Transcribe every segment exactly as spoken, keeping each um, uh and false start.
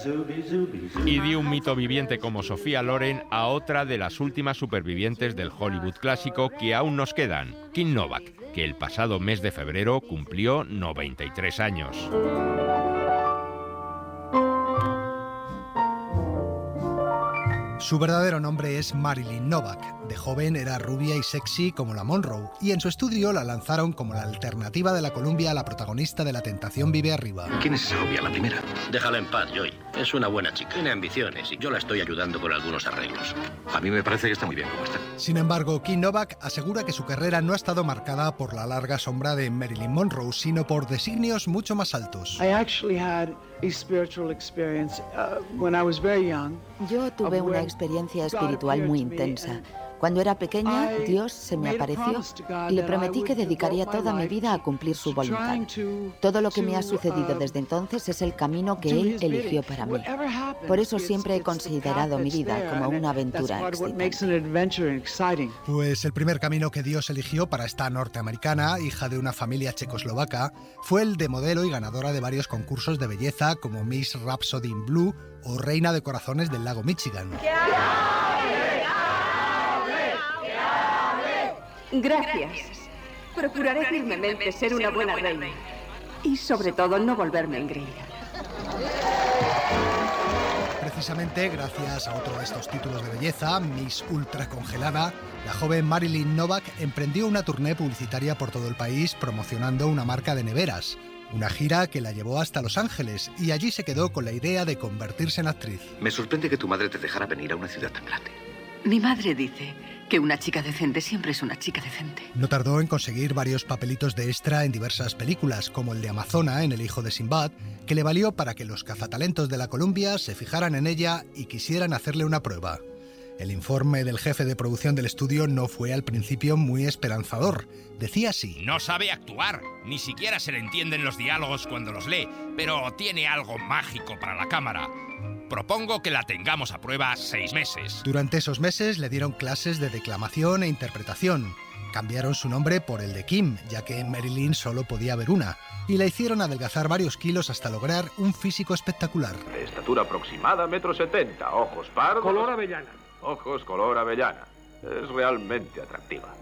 Y dio un mito viviente como Sofía Loren a otra de las últimas supervivientes del Hollywood clásico que aún nos quedan, Kim Novak, que el pasado mes de febrero cumplió noventa y tres años. Su verdadero nombre es Marilyn Novak. De joven era rubia y sexy como la Monroe, y en su estudio la lanzaron como la alternativa de la Columbia a la protagonista de La tentación vive arriba. ¿Quién es esa rubia, la primera? Déjala en paz, Joy. Es una buena chica. Tiene ambiciones y yo la estoy ayudando con algunos arreglos. A mí me parece que está muy bien como está. Sin embargo, Kim Novak asegura que su carrera no ha estado marcada por la larga sombra de Marilyn Monroe, sino por designios mucho más altos. I actually had a spiritual experience uh, when I was very young. Yo tuve una experiencia espiritual muy intensa. Cuando era pequeña, Dios se me apareció y le prometí que dedicaría toda mi vida a cumplir su voluntad. Todo lo que me ha sucedido desde entonces es el camino que Él eligió para mí. Por eso siempre he considerado mi vida como una aventura excitante. Pues el primer camino que Dios eligió para esta norteamericana, hija de una familia checoslovaca, fue el de modelo y ganadora de varios concursos de belleza como Miss Rhapsody in Blue o Reina de Corazones del Lago Michigan. Gracias. Procuraré firmemente ser una buena reina. Y sobre todo no volverme engreída. Precisamente gracias a otro de estos títulos de belleza, Miss Ultra Congelada, la joven Marilyn Novak emprendió una tournée publicitaria por todo el país promocionando una marca de neveras. Una gira que la llevó hasta Los Ángeles y allí se quedó con la idea de convertirse en actriz. Me sorprende que tu madre te dejara venir a una ciudad tan grande. Mi madre dice que una chica decente siempre es una chica decente. No tardó en conseguir varios papelitos de extra en diversas películas, como el de Amazona en El hijo de Sinbad, que le valió para que los cazatalentos de la Columbia se fijaran en ella y quisieran hacerle una prueba. El informe del jefe de producción del estudio no fue al principio muy esperanzador. Decía así: no sabe actuar, ni siquiera se le entienden los diálogos cuando los lee, pero tiene algo mágico para la cámara. Propongo que la tengamos a prueba seis meses. Durante esos meses le dieron clases de declamación e interpretación. Cambiaron su nombre por el de Kim, ya que en Marilyn solo podía haber una, y la hicieron adelgazar varios kilos hasta lograr un físico espectacular. Estatura aproximada, metro setenta, ojos pardos... Color avellana. Ojos color avellana. Es realmente atractiva.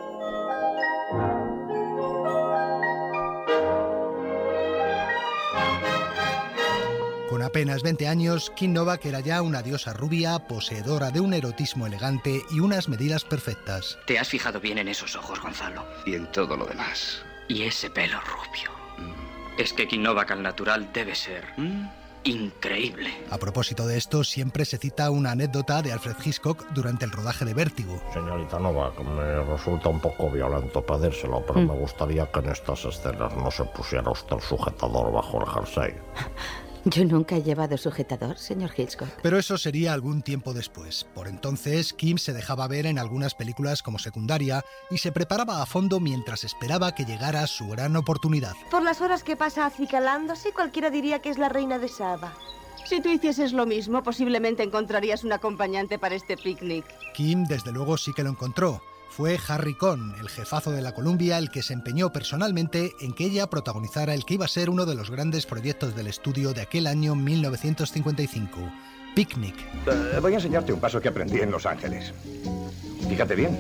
Con apenas veinte años, Kim Novak era ya una diosa rubia, poseedora de un erotismo elegante y unas medidas perfectas. ¿Te has fijado bien en esos ojos, Gonzalo? Y en todo lo demás. Y ese pelo rubio. Mm. Es que Kim Novak al natural debe ser... Mm. increíble. A propósito de esto, siempre se cita una anécdota de Alfred Hitchcock durante el rodaje de Vértigo. Señorita Novak, me resulta un poco violento pedírselo, pero mm. me gustaría que en estas escenas no se pusiera usted el sujetador bajo el jersey. Yo nunca he llevado sujetador, señor Hitchcock. Pero eso sería algún tiempo después. Por entonces, Kim se dejaba ver en algunas películas como secundaria y se preparaba a fondo mientras esperaba que llegara su gran oportunidad. Por las horas que pasa acicalándose, cualquiera diría que es la reina de Saba. Si tú hicieses lo mismo, posiblemente encontrarías un acompañante para este picnic. Kim, desde luego, sí que lo encontró. Fue Harry Cohn, el jefazo de la Columbia, el que se empeñó personalmente en que ella protagonizara el que iba a ser uno de los grandes proyectos del estudio de aquel año mil novecientos cincuenta y cinco, Picnic. Uh, voy a enseñarte un paso que aprendí en Los Ángeles. Fíjate bien.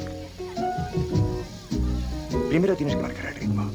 Primero tienes que marcar el ritmo.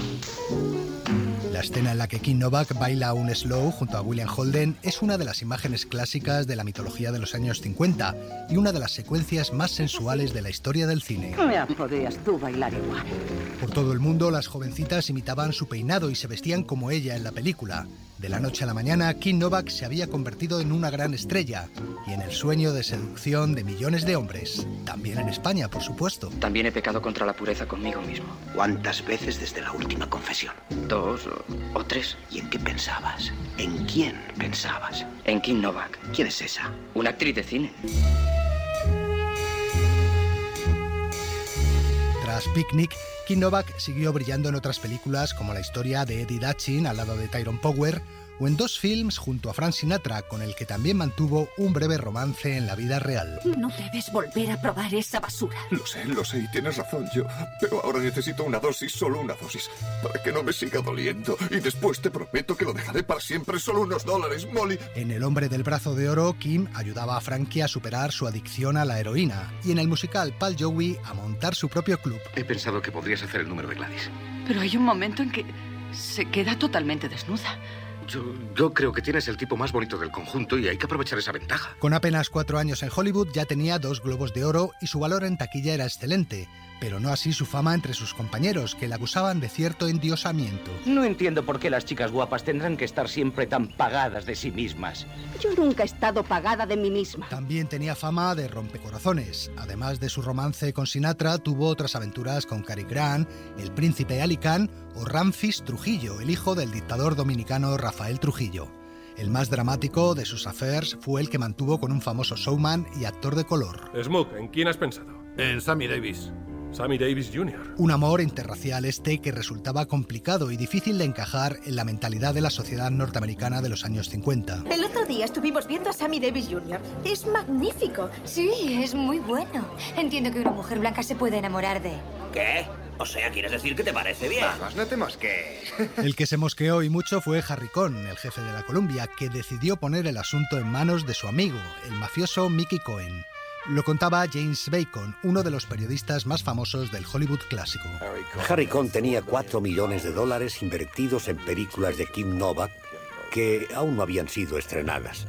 La escena en la que Kim Novak baila un slow junto a William Holden es una de las imágenes clásicas de la mitología de los años cincuenta y una de las secuencias más sensuales de la historia del cine. Ya podrías tú bailar igual. Por todo el mundo, las jovencitas imitaban su peinado y se vestían como ella en la película. De la noche a la mañana, Kim Novak se había convertido en una gran estrella y en el sueño de seducción de millones de hombres. También en España, por supuesto. También he pecado contra la pureza conmigo mismo. ¿Cuántas veces desde la última confesión? Dos o, o tres. ¿Y en qué pensabas? ¿En quién pensabas? En Kim Novak. ¿Quién es esa? Una actriz de cine. Tras Picnic, Kim Novak siguió brillando en otras películas como La historia de Eddie Dutchin al lado de Tyrone Power o en dos films junto a Frank Sinatra, con el que también mantuvo un breve romance en la vida real. No debes volver a probar esa basura. Lo sé, lo sé, y tienes razón yo. Pero ahora necesito una dosis, solo una dosis, para que no me siga doliendo. Y después te prometo que lo dejaré para siempre, solo unos dólares, Molly. En El hombre del brazo de oro, Kim ayudaba a Frankie a superar su adicción a la heroína. Y en el musical Pal Joey a montar su propio club. He pensado que podrías hacer el número de Gladys. Pero hay un momento en que se queda totalmente desnuda. Yo, yo creo que tienes el tipo más bonito del conjunto y hay que aprovechar esa ventaja. Con apenas cuatro años en Hollywood ya tenía dos Globos de Oro y su valor en taquilla era excelente, pero no así su fama entre sus compañeros, que le acusaban de cierto endiosamiento. No entiendo por qué las chicas guapas tendrán que estar siempre tan pagadas de sí mismas. Yo nunca he estado pagada de mí misma. También tenía fama de rompecorazones. Además de su romance con Sinatra, tuvo otras aventuras con Cary Grant, el príncipe Ali Khan o Ramfis Trujillo, el hijo del dictador dominicano Rafael Trujillo. El más dramático de sus affairs fue el que mantuvo con un famoso showman y actor de color. Smook, ¿en quién has pensado? En Sammy Davis. Sammy Davis junior Un amor interracial este que resultaba complicado y difícil de encajar en la mentalidad de la sociedad norteamericana de los años cincuenta. El otro día estuvimos viendo a Sammy Davis junior Es magnífico. Sí, es muy bueno. Entiendo que una mujer blanca se puede enamorar de... ¿Qué? O sea, ¿quieres decir que te parece bien? Vamos, no te mosquees. El que se mosqueó y mucho fue Harry Cohn, el jefe de la Columbia, que decidió poner el asunto en manos de su amigo, el mafioso Mickey Cohen. Lo contaba James Bacon, uno de los periodistas más famosos del Hollywood clásico. Harry Cohn tenía cuatro millones de dólares invertidos en películas de Kim Novak que aún no habían sido estrenadas.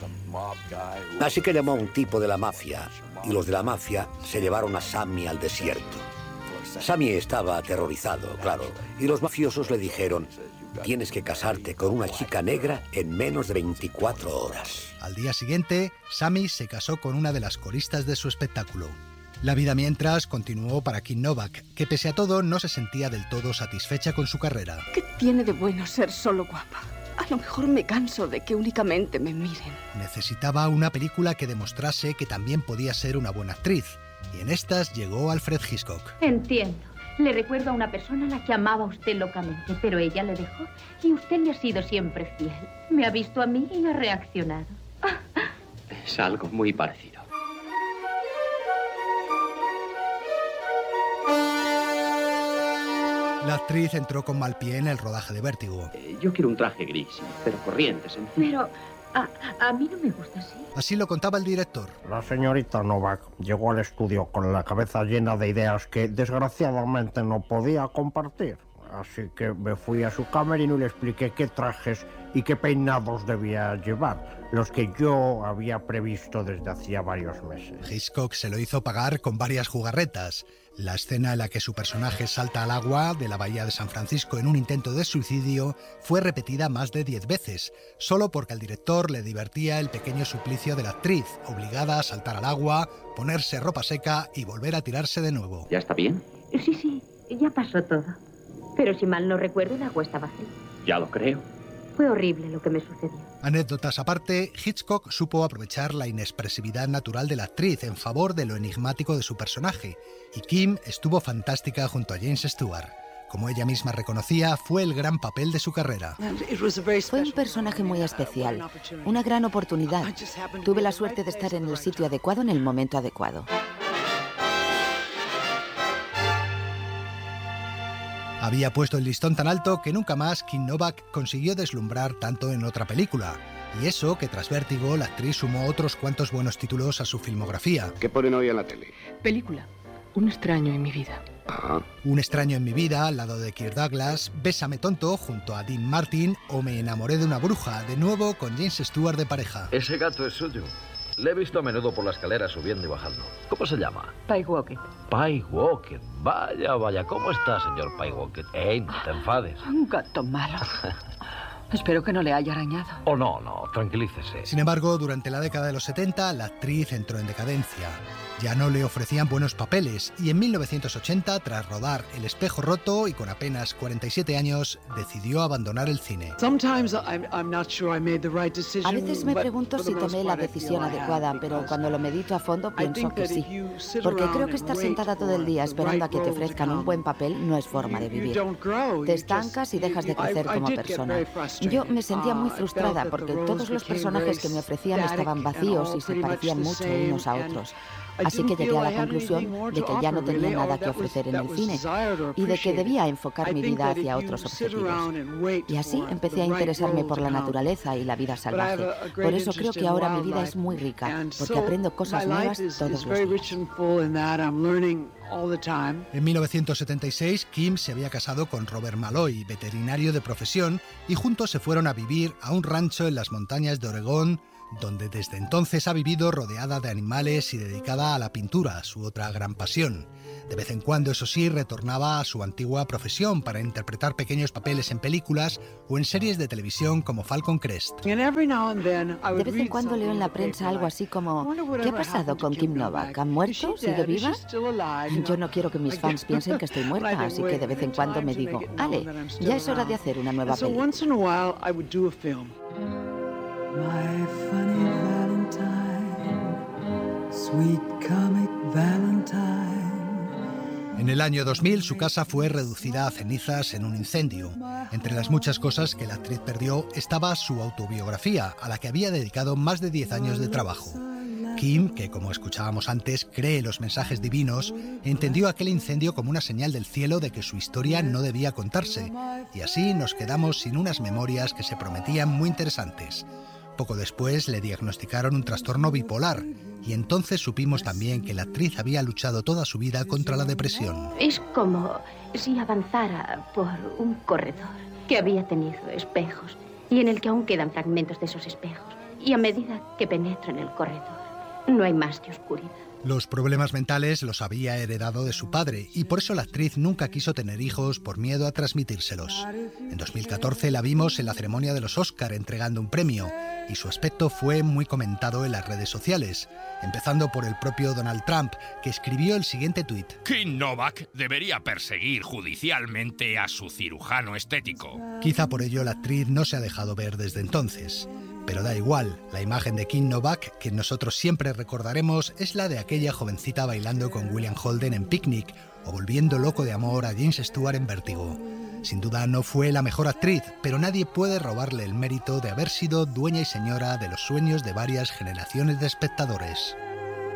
Así que llamó a un tipo de la mafia, y los de la mafia se llevaron a Sammy al desierto. Sammy estaba aterrorizado, claro, y los mafiosos le dijeron: tienes que casarte con una chica negra en menos de veinticuatro horas. Al día siguiente, Sammy se casó con una de las coristas de su espectáculo. La vida mientras continuó para Kim Novak, que pese a todo no se sentía del todo satisfecha con su carrera. ¿Qué tiene de bueno ser solo guapa? A lo mejor me canso de que únicamente me miren. Necesitaba una película que demostrase que también podía ser una buena actriz. Y en estas llegó Alfred Hitchcock. Entiendo. Le recuerdo a una persona a la que amaba usted locamente, pero ella le dejó y usted le ha sido siempre fiel. Me ha visto a mí y ha reaccionado. Es algo muy parecido. La actriz entró con mal pie en el rodaje de Vértigo. Eh, yo quiero un traje gris, pero corriente, sencillo. Pero a, a mí no me gusta así. Así lo contaba el director. La señorita Novak llegó al estudio con la cabeza llena de ideas que desgraciadamente no podía compartir. Así que me fui a su camerino y le expliqué qué trajes y qué peinados debía llevar, los que yo había previsto desde hacía varios meses. Hitchcock se lo hizo pagar con varias jugarretas. La escena en la que su personaje salta al agua de la bahía de San Francisco en un intento de suicidio fue repetida más de diez veces, solo porque al director le divertía el pequeño suplicio de la actriz, obligada a saltar al agua, ponerse ropa seca y volver a tirarse de nuevo. ¿Ya está bien? Sí, sí, ya pasó todo. Pero si mal no recuerdo, el agua estaba fría. Ya lo creo. Fue horrible lo que me sucedió. Anécdotas aparte, Hitchcock supo aprovechar la inexpresividad natural de la actriz en favor de lo enigmático de su personaje, y Kim estuvo fantástica junto a James Stewart. Como ella misma reconocía, fue el gran papel de su carrera. Fue un personaje muy especial, una gran oportunidad. Tuve la suerte de estar en el sitio adecuado en el momento adecuado. Había puesto el listón tan alto que nunca más Kim Novak consiguió deslumbrar tanto en otra película. Y eso que tras Vértigo la actriz sumó otros cuantos buenos títulos a su filmografía. ¿Qué ponen hoy en la tele? Película. Un extraño en mi vida. Ah. Un extraño en mi vida, al lado de Kirk Douglas, Bésame tonto, junto a Dean Martin, o Me enamoré de una bruja, de nuevo con James Stewart de pareja. Ese gato es suyo. Le he visto a menudo por la escalera subiendo y bajando. ¿Cómo se llama? Pyewacket. Pyewacket. Vaya, vaya. ¿Cómo está, señor Pyewacket? ¡Ey, no te enfades! Un gato malo. Espero que no le haya arañado. Oh, no, no. Tranquilícese. Sin embargo, durante la década de los setenta, la actriz entró en decadencia. Ya no le ofrecían buenos papeles y en mil novecientos ochenta, tras rodar El espejo roto y con apenas cuarenta y siete años, decidió abandonar el cine. A veces me pregunto si tomé la decisión adecuada, pero cuando lo medito a fondo pienso que sí. Porque creo que estar sentada todo el día esperando a que te ofrezcan un buen papel no es forma de vivir. Te estancas y dejas de crecer como persona. Yo me sentía muy frustrada porque todos los personajes que me ofrecían estaban vacíos y se parecían mucho unos a otros. Así que llegué a la conclusión de que ya no tenía nada que ofrecer en el cine y de que debía enfocar mi vida hacia otros objetivos. Y así empecé a interesarme por la naturaleza y la vida salvaje. Por eso creo que ahora mi vida es muy rica, porque aprendo cosas nuevas todos los días. En mil novecientos setenta y seis, Kim se había casado con Robert Malloy, veterinario de profesión, y juntos se fueron a vivir a un rancho en las montañas de Oregón, donde desde entonces ha vivido rodeada de animales y dedicada a la pintura, su otra gran pasión. De vez en cuando, eso sí, retornaba a su antigua profesión para interpretar pequeños papeles en películas o en series de televisión como Falcon Crest. De vez en cuando leo en la prensa algo así como ¿qué ha pasado con Kim Novak? ¿Ha muerto? ¿Sigue viva? Yo no quiero que mis fans piensen que estoy muerta, así que de vez en cuando me digo, Ale, ya es hora de hacer una nueva película. My funny Valentine, sweet comic Valentine. En el año dos mil, su casa fue reducida a cenizas en un incendio. Entre las muchas cosas que la actriz perdió estaba su autobiografía, a la que había dedicado más de diez años de trabajo. Kim, que como escuchábamos antes, cree los mensajes divinos, entendió aquel incendio como una señal del cielo de que su historia no debía contarse, y así nos quedamos sin unas memorias que se prometían muy interesantes. Poco después le diagnosticaron un trastorno bipolar y entonces supimos también que la actriz había luchado toda su vida contra la depresión. Es como si avanzara por un corredor que había tenido espejos y en el que aún quedan fragmentos de esos espejos. Y a medida que penetro en el corredor, no hay más que oscuridad. Los problemas mentales los había heredado de su padre y por eso la actriz nunca quiso tener hijos por miedo a transmitírselos. En dos mil catorce la vimos en la ceremonia de los Oscar entregando un premio y su aspecto fue muy comentado en las redes sociales, empezando por el propio Donald Trump, que escribió el siguiente tuit. Kim Novak debería perseguir judicialmente a su cirujano estético. Quizá por ello la actriz no se ha dejado ver desde entonces. Pero da igual, la imagen de Kim Novak, que nosotros siempre recordaremos, es la de aquella jovencita bailando con William Holden en Picnic o volviendo loco de amor a James Stewart en Vértigo. Sin duda no fue la mejor actriz, pero nadie puede robarle el mérito de haber sido dueña y señora de los sueños de varias generaciones de espectadores.